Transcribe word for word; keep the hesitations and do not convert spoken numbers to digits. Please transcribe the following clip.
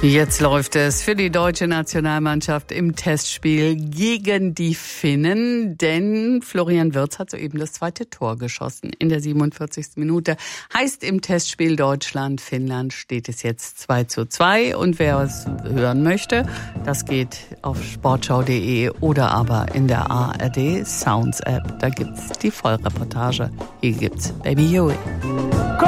Jetzt läuft es für die deutsche Nationalmannschaft im Testspiel gegen die Finnen, denn Florian Wirtz hat soeben das zweite Tor geschossen in der siebenundvierzigsten Minute. Heißt, im Testspiel Deutschland-Finnland steht es jetzt zwei zu zwei und wer es hören möchte, das geht auf sportschau punkt de oder aber in der A R D Sounds App. Da gibt's die Vollreportage. Hier gibt's Baby Huey.